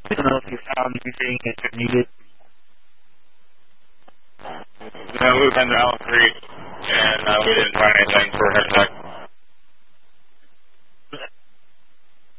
I don't know if you found anything that you needed. No, we've been to Allen Creek, and we didn't find anything for her.